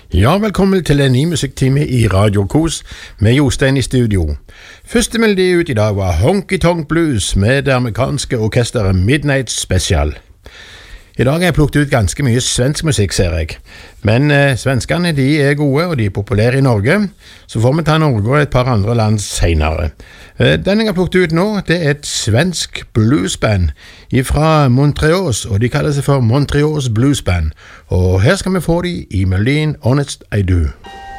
Ja, velkommen til en ny musikktime i Radio Kos med Jostein i studio. Første melodi ut i dag var Honky Tonk Blues med det amerikanske orkesteret Midnight Special. I dag har jeg plukket ut ganske mye svensk musikk, ser jeg. Men svenskene de er gode, og de er populære i Norge. Så får vi ta Norge og et par andre land senere. Den jeg har plukket ut nå, det er et svensk bluesband fra Montreal, og de kaller seg for Montreals Bluesband. Og her skal vi få de i melodien Honest I Do.